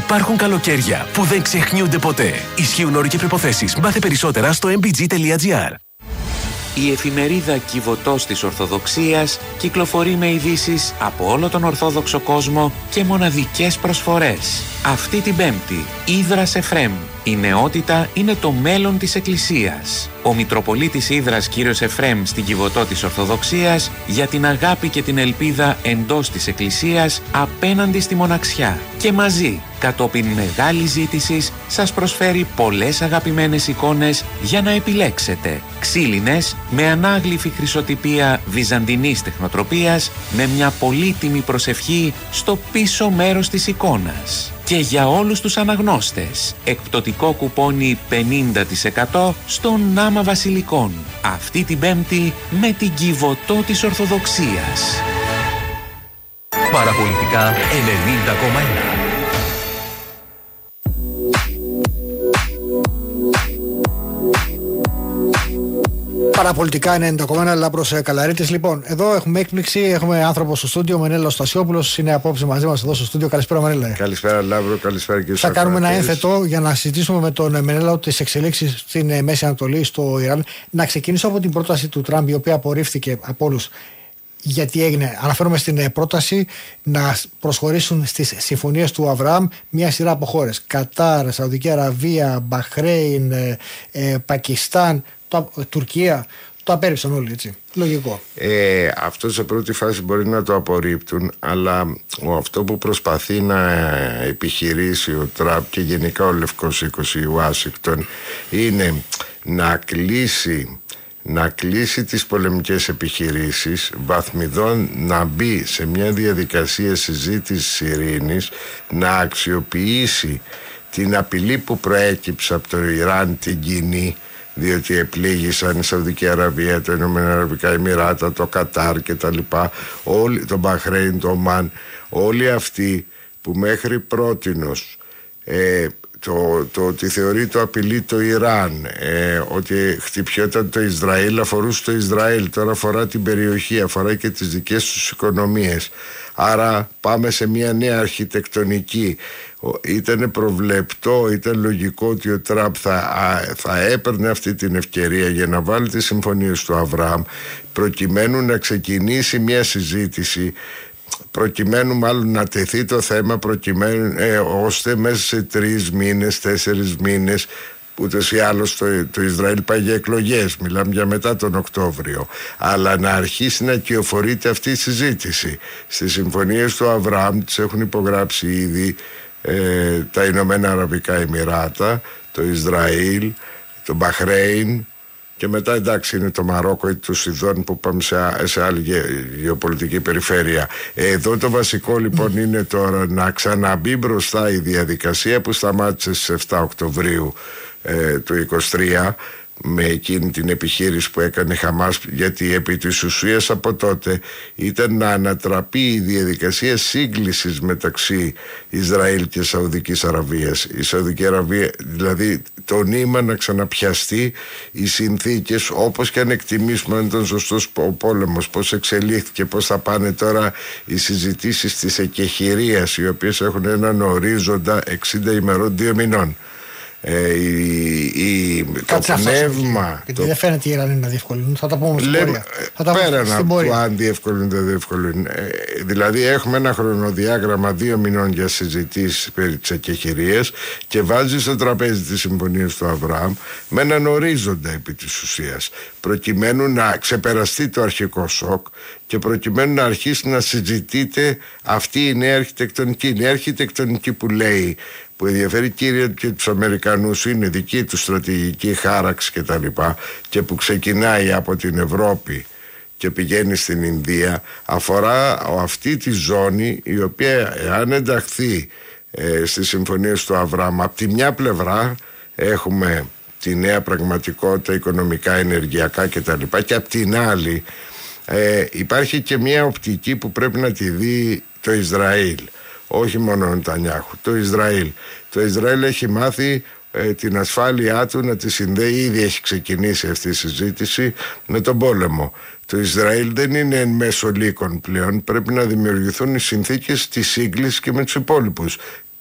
Υπάρχουν καλοκαίρια που δεν ξεχνιούνται ποτέ. Ισχύουν όροι και προϋποθέσεις. Μάθε περισσότερα στο mbg.gr. Η εφημερίδα Κιβωτός της Ορθοδοξίας κυκλοφορεί με ειδήσεις από όλο τον Ορθόδοξο κόσμο και μοναδικές προσφορές. Αυτή την Πέμπτη, Ύδρας Εφρέμ. Η νεότητα είναι το μέλλον της Εκκλησίας. Ο Μητροπολίτης Ύδρας κύριος Εφρέμ στην Κιβωτό της Ορθοδοξίας για την αγάπη και την ελπίδα εντός της Εκκλησίας απέναντι στη μοναξιά. Και μαζί, κατόπιν μεγάλης ζήτησης, σας προσφέρει πολλές αγαπημένες εικόνες για να επιλέξετε. Ξύλινες με ανάγλυφη χρυσοτυπία βυζαντινής τεχνοτροπίας με μια πολύτιμη προσευχή στο πίσω μέρος της εικόνας. Και για όλους τους αναγνώστες, εκπτωτικό κουπόνι 50% στο Νάμα Βασιλικών. Αυτή την Πέμπτη με την Κιβωτό της Ορθοδοξίας. Παραπολιτικά 90,1. Παραπολιτικά 90,1 Λάμπρος Καλαρίτης. Λοιπόν, εδώ έχουμε έκπληξη. Έχουμε άνθρωπο στο στούντιο. Ο Μενέλαος Στασιόπουλος είναι απόψε μαζί μας εδώ στο στούντιο. Καλησπέρα, Μενέλα. Καλησπέρα, Λάμπρο. Καλησπέρα, κύριε Θα κάνουμε ένα ένθετο για να συζητήσουμε με τον Μενέλαο τις εξελίξεις στην Μέση Ανατολή, στο Ιράν. Να ξεκινήσω από την πρόταση του Τραμπ, η οποία απορρίφθηκε από όλους. Γιατί έγινε, αναφέρομαι στην πρόταση να προσχωρήσουν στις συμφωνίες του Αβραάμ μια σειρά από χώρες. Κατάρ, Σαουδική Αραβία, Μπαχρέιν, Πακιστάν, Τουρκία. Το απέρριψαν όλοι, έτσι. Λογικό. Αυτό σε πρώτη φάση μπορεί να το απορρίπτουν, αλλά αυτό που προσπαθεί να επιχειρήσει ο Τραμπ και γενικά ο Λευκός Οίκος, η Ουάσιγκτον, είναι να κλείσει τις πολεμικές επιχειρήσεις, βαθμιδών να μπει σε μια διαδικασία συζήτησης ειρήνης, να αξιοποιήσει την απειλή που προέκυψε από το Ιράν την κοινή, διότι επλήγησαν η Σαουδική Αραβία, το Ηνωμένα Αραβικά Εμιράτα, το Κατάρ και τα λοιπά, το Μπαχρέιν, το Ομάν, όλοι αυτοί που μέχρι πρότινος το ότι θεωρεί το απειλή το Ιράν, ότι χτυπιόταν το Ισραήλ, αφορούσε το Ισραήλ, τώρα αφορά την περιοχή, αφορά και τις δικές τους οικονομίες. Άρα πάμε σε μια νέα αρχιτεκτονική. Ήταν προβλεπτό, ήταν λογικό ότι ο Τραμπ θα έπαιρνε αυτή την ευκαιρία για να βάλει τις συμφωνίες του Αβραάμ, προκειμένου να ξεκινήσει μια συζήτηση, προκειμένου μάλλον να τεθεί το θέμα, προκειμένου ώστε μέσα σε 3 μήνες, 4 μήνες, ούτως ή άλλως το Ισραήλ πάει για εκλογές, μιλάμε για μετά τον Οκτώβριο, αλλά να αρχίσει να κυοφορείται αυτή η συζήτηση. Στις συμφωνίες του Αβραάμ τις έχουν υπογράψει ήδη τα Ηνωμένα Αραβικά Εμιράτα, το Ισραήλ, το Μπαχρέιν, και μετά εντάξει είναι το Μαρόκο ή του Σιδών που πάμε σε άλλη γεωπολιτική περιφέρεια. Εδώ το βασικό λοιπόν είναι τώρα να ξαναμπεί μπροστά η διαδικασία που σταμάτησε στις 7 Οκτωβρίου του 2023 με εκείνη την επιχείρηση που έκανε η Χαμάς, γιατί επί της ουσίας από τότε ήταν να ανατραπεί η διαδικασία σύγκλησης μεταξύ Ισραήλ και Σαουδικής Αραβίας. Η Σαουδική Αραβία δηλαδή το νήμα να ξαναπιαστεί οι συνθήκες, όπως και αν εκτιμήσουμε αν ήταν σωστός ο πόλεμος, πώς εξελίχθηκε, πώς θα πάνε τώρα οι συζητήσεις της εκεχηρίας, οι οποίες έχουν έναν ορίζοντα 60 ημερών 2 μηνών. Το πνεύμα. Γιατί δεν φαίνεται οι Ιρανοί να διευκολύνουν. Θα τα πούμε στην πορεία. Πέραν από το αν διευκολύνουν δεν διευκολύνουν. Δηλαδή έχουμε ένα χρονοδιάγραμμα 2 μηνών για συζητήσεις περί της εκεχηρίας και βάζει στο τραπέζι τις συμφωνίες του Αβραάμ με έναν ορίζοντα επί της ουσίας, προκειμένου να ξεπεραστεί το αρχικό σοκ και προκειμένου να αρχίσει να συζητείται αυτή η νέα αρχιτεκτονική. Η νέα αρχιτεκτονική που λέει, που ενδιαφέρει κύρια και τους Αμερικανούς, είναι δική του στρατηγική χάραξη και τα λοιπά, και που ξεκινάει από την Ευρώπη και πηγαίνει στην Ινδία, αφορά αυτή τη ζώνη η οποία εάν ενταχθεί στις συμφωνίες του Αβραάμ, από τη μια πλευρά έχουμε τη νέα πραγματικότητα οικονομικά, ενεργειακά και τα λοιπά, και από την άλλη υπάρχει και μια οπτική που πρέπει να τη δει το Ισραήλ. Όχι μόνο ο Νετανιάχου, το Ισραήλ. Το Ισραήλ έχει μάθει την ασφάλειά του να τη συνδέει, ήδη έχει ξεκινήσει αυτή η συζήτηση, με τον πόλεμο. Το Ισραήλ δεν είναι εν μέσω λύκων πλέον, πρέπει να δημιουργηθούν οι συνθήκες της σύγκλησης και με τους υπόλοιπους.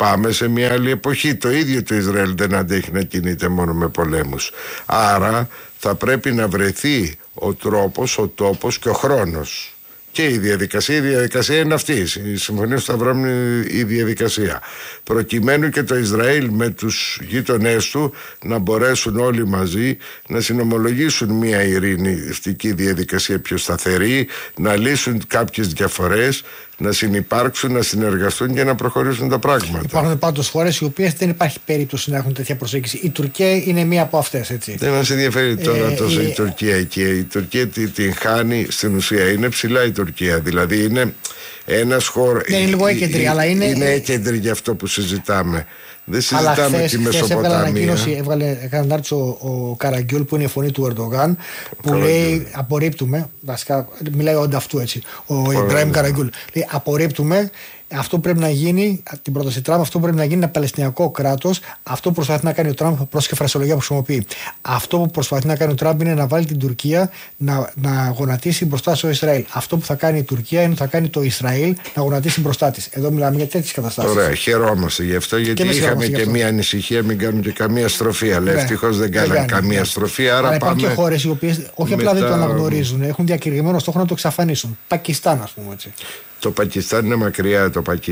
πάμε σε μια άλλη εποχή. Το ίδιο το Ισραήλ δεν αντέχει να κινείται μόνο με πολέμους. Άρα θα πρέπει να βρεθεί ο τρόπος, ο τόπος και ο χρόνος. Και η διαδικασία είναι αυτή. Η συμφωνία του Αβραάμ είναι η διαδικασία. Προκειμένου και το Ισραήλ με τους γείτονές του να μπορέσουν όλοι μαζί να συνομολογήσουν μια ειρηνιστική διαδικασία πιο σταθερή, να λύσουν κάποιες διαφορές, να συνυπάρξουν, να συνεργαστούν και να προχωρήσουν τα πράγματα. Υπάρχουν πάντως χώρες οι οποίες δεν υπάρχει περίπτωση να έχουν τέτοια προσέγγιση. Η Τουρκία είναι μία από αυτές, έτσι. Δεν μας ενδιαφέρει τώρα τόσο η Τουρκία εκεί. Η Τουρκία την χάνει στην ουσία. Είναι ψηλά η Τουρκία. Δηλαδή είναι ένας χώρος. Ναι, είναι λίγο έκεντρη, αλλά είναι. Είναι έκεντρη για αυτό που συζητάμε. Δεν συζητάμε τη Μεσοποταμία. Έκανε ο Καραγκιούλ, που είναι η φωνή του Ερντογάν, που λέει απορρίπτουμε. Βασικά μιλάει ο ανταυτού, έτσι. Ο Ιμπραήμ Καραγκιούλ. Λέει απορρίπτουμε. Αυτό πρέπει να γίνει, την πρόταση Τραμπ, αυτό πρέπει να γίνει ένα Παλαιστινιακό κράτος. Αυτό που προσπαθεί να κάνει ο Τραμπ, πρόσεχε φρασιολογία που χρησιμοποιεί. Αυτό που προσπαθεί να κάνει ο Τραμπ είναι να βάλει την Τουρκία να γονατίσει μπροστά στο Ισραήλ. Αυτό που θα κάνει η Τουρκία είναι ότι θα κάνει το Ισραήλ να γονατίσει μπροστά της. Εδώ μιλάμε για τέτοιες καταστάσεις. Ωραία, χαιρόμαστε γι' αυτό, γιατί είχαμε και μία ανησυχία, μην κάνουν και καμία στροφή. Αλλά ευτυχώς δεν κάνανε καμία στροφή. Άρα υπάρχουν και χώρες οι οποίες όχι απλά δεν το αναγνωρίζουν, έχουν διακηρυγμένο στόχο να το εξαφανίσουν. Πακιστάν, ας πούμε, έτσι. Το Πακιστάν είναι μακριά,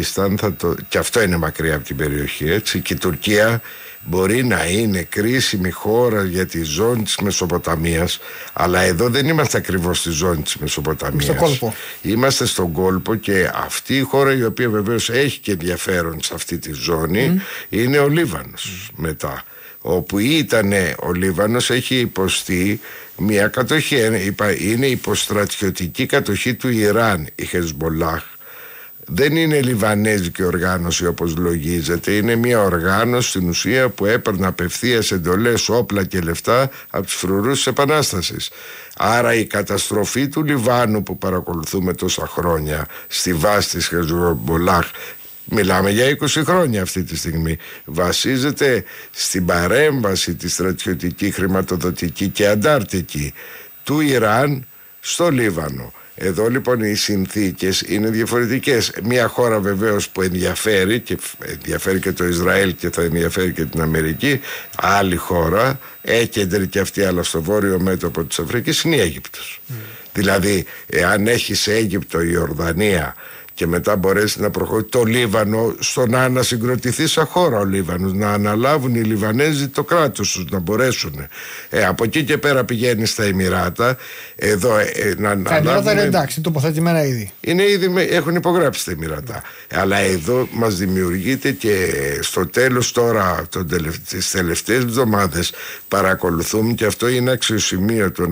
και αυτό είναι μακριά από την περιοχή, έτσι. Και η Τουρκία μπορεί να είναι κρίσιμη χώρα για τη ζώνη της Μεσοποταμίας, αλλά εδώ δεν είμαστε ακριβώς στη ζώνη της Μεσοποταμίας. Στο κόλπο. Είμαστε στον κόλπο, και αυτή η χώρα, η οποία βεβαίως έχει και ενδιαφέρον σε αυτή τη ζώνη, είναι ο Λίβανος μετά. Όπου ήταν ο Λίβανος, έχει υποστεί μια κατοχή, είναι υποστρατιωτική κατοχή του Ιράν η Χεσμολάχ. Δεν είναι λιβανέζικη οργάνωση όπως λογίζεται, είναι μια οργάνωση στην ουσία που έπαιρνε απευθείας εντολές, όπλα και λεφτά από τους φρουρούς της Επανάστασης. Άρα η καταστροφή του Λιβάνου που παρακολουθούμε τόσα χρόνια στη βάση της Χεσμολάχ, μιλάμε για 20 χρόνια αυτή τη στιγμή, βασίζεται στην παρέμβαση τη στρατιωτική, χρηματοδοτική και αντάρτικη του Ιράν στο Λίβανο. Εδώ λοιπόν οι συνθήκες είναι διαφορετικές. Μια χώρα βεβαίως που ενδιαφέρει και το Ισραήλ και θα ενδιαφέρει και την Αμερική, άλλη χώρα, έκεντρη και αυτή αλλά στο βόρειο μέτωπο της Αφρικής, είναι η Αίγυπτος. Δηλαδή εάν έχεις Αίγυπτο, η Ιορδανία, και μετά μπορέσει να προχωρήσει το Λίβανο στο να ανασυγκροτηθεί σαν χώρα ο Λίβανος, να αναλάβουν οι Λιβανέζοι το κράτος τους, να μπορέσουν. Από εκεί και πέρα πηγαίνει στα Εμιράτα. Εδώ τα Εμιράτα είναι εντάξει, τοποθετημένα ήδη. Είναι ήδη, έχουν υπογράψει τα Εμιράτα. Αλλά εδώ μας δημιουργείται, και στο τέλος τώρα, τις τελευταίες εβδομάδες παρακολουθούμε, και αυτό είναι αξιοσημείωτο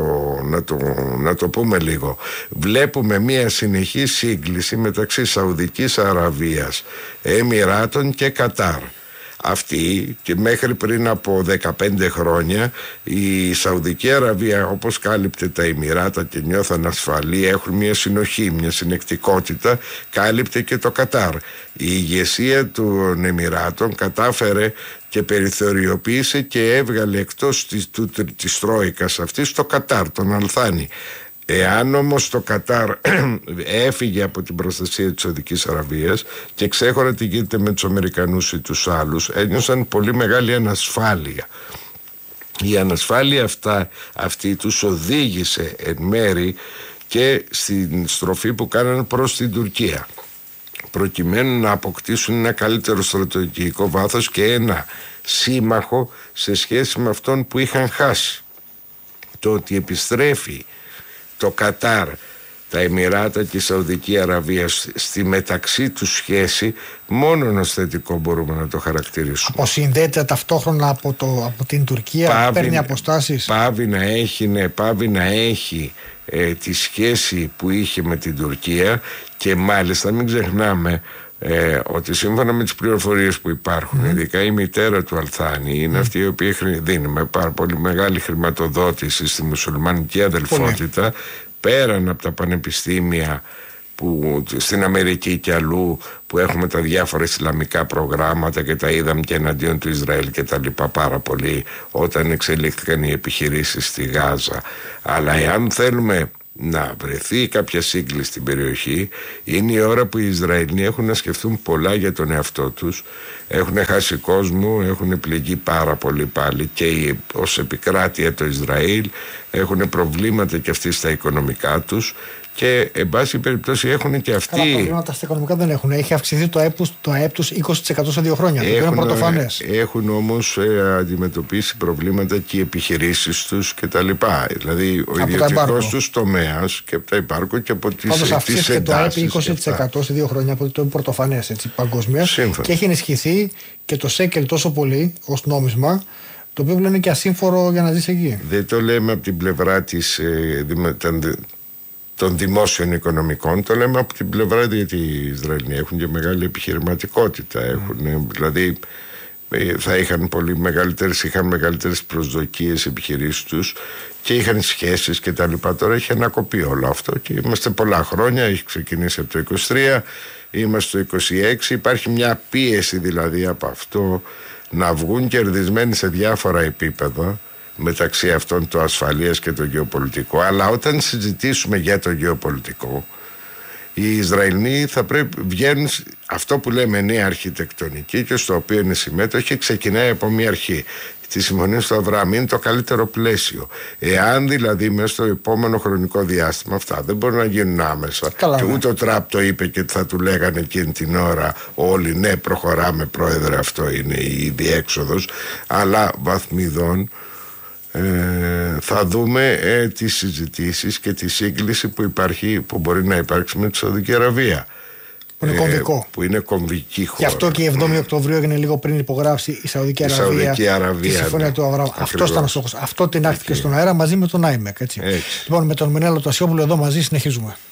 να το πούμε λίγο. Βλέπουμε μια συνεχή σύγκληση μεταξύ Σαουδικής Αραβίας, Εμιράτων και Κατάρ. Αυτή, και μέχρι πριν από 15 χρόνια η Σαουδική Αραβία, όπως κάλυπτε τα Εμιράτα και νιώθαν ασφαλή, έχουν μια συνοχή, μια συνεκτικότητα, κάλυπτε και το Κατάρ. Η ηγεσία των Εμιράτων κατάφερε και περιθωριοποίησε και έβγαλε εκτός της Τρόικας αυτής το Κατάρ, τον Αλθάνη. Εάν όμως το Κατάρ έφυγε από την προστασία της Σαουδικής Αραβίας και ξέχωρα τι γίνεται με τους Αμερικανούς ή τους άλλους, ένιωσαν πολύ μεγάλη ανασφάλεια. Η ανασφάλεια αυτή τους οδήγησε εν μέρη και στην στροφή που κάνανε προς την Τουρκία, προκειμένου να αποκτήσουν ένα καλύτερο στρατηγικό βάθος και ένα σύμμαχο σε σχέση με αυτόν που είχαν χάσει. Το ότι επιστρέφει το Κατάρ, τα Εμιράτα και η Σαουδική Αραβία στη μεταξύ τους σχέση, μόνο ως θετικό μπορούμε να το χαρακτηρίσουμε. Αποσυνδέεται ταυτόχρονα από την Τουρκία, παίρνει αποστάσεις. Πάβει να έχει τη σχέση που είχε με την Τουρκία, και μάλιστα μην ξεχνάμε ότι σύμφωνα με τις πληροφορίες που υπάρχουν, ειδικά η μητέρα του Αλθάνη είναι αυτή η οποία δίνει με πάρα πολύ μεγάλη χρηματοδότηση στη μουσουλμανική αδελφότητα, πέραν από τα πανεπιστήμια που στην Αμερική και αλλού που έχουμε τα διάφορα ισλαμικά προγράμματα, και τα είδαμε και εναντίον του Ισραήλ και τα λοιπά πάρα πολύ όταν εξελίχθηκαν οι επιχειρήσεις στη Γάζα. Αλλά εάν θέλουμε να βρεθεί κάποια σύγκληση στην περιοχή. Είναι η ώρα που οι Ισραηλοί έχουν να σκεφτούν πολλά για τον εαυτό τους. Έχουν χάσει κόσμο, έχουν πληγεί πάρα πολύ πάλι και ως επικράτεια το Ισραήλ. Έχουν προβλήματα και αυτοί στα οικονομικά τους. Και εν πάση περιπτώσει έχουν και αυτοί. Καλά, προβλήματα στα οικονομικά δεν έχουν. Έχει αυξηθεί το ΑΕΠ τους 20% σε 2 χρόνια. Το είναι πρωτοφανές. Έχουν όμως αντιμετωπίσει προβλήματα και οι επιχειρήσεις τους κτλ. Δηλαδή ο ιδιωτικός τους τομέας και από τα υπάρκο και από τις εντάσεις. Αυξήθηκε το ΑΕΠ 20% σε 2 χρόνια, από το είναι πρωτοφανές παγκοσμίω. Και έχει ενισχυθεί και το σέκελ τόσο πολύ ως νόμισμα, το οποίο είναι και ασύμφορο για να ζεις εκεί. Δεν το λέμε από την πλευρά των δημόσιων οικονομικών, το λέμε από την πλευρά, γιατί οι Ισραηλοί έχουν και μεγάλη επιχειρηματικότητα. Δηλαδή είχαν μεγαλύτερες προσδοκίες επιχειρήσεις τους και είχαν σχέσεις και τα λοιπά. Τώρα έχει ανακοπεί όλο αυτό και είμαστε πολλά χρόνια, έχει ξεκινήσει από το 23, είμαστε το 26, υπάρχει μια πίεση δηλαδή από αυτό να βγουν κερδισμένοι σε διάφορα επίπεδα, μεταξύ αυτών το ασφαλείας και το γεωπολιτικό. Αλλά όταν συζητήσουμε για το γεωπολιτικό, οι Ισραηλοί θα πρέπει βγαίνουν αυτό που λέμε νέα αρχιτεκτονική και στο οποίο είναι συμμέτοχοι, ξεκινάει από μια αρχή. Τη συμφωνία του Αβραάμ είναι το καλύτερο πλαίσιο. Εάν δηλαδή μέσα στο επόμενο χρονικό διάστημα αυτά δεν μπορούν να γίνουν άμεσα, και ούτε ο Τραπ το είπε και θα του λέγανε εκείνη την ώρα όλοι, ναι, προχωράμε πρόεδρε, αυτό είναι η διέξοδος, αλλά βαθμιδών θα δούμε τις συζητήσεις και τη σύγκληση που μπορεί να υπάρξει με τη Σαουδική Αραβία, που είναι κομβικό. Που είναι κομβική χώρα. Γι' αυτό και η 7η Οκτωβρίου έγινε λίγο πριν υπογράψει η Σαουδική Αραβία τη συμφωνία του Αβραάμ. Αυτό ήταν ο στόχος. Αυτό τεινάχθηκε στον αέρα μαζί με τον ΆΙΜΕΚ. Λοιπόν, με τον Μενέλο Τασιόπουλο εδώ μαζί συνεχίζουμε.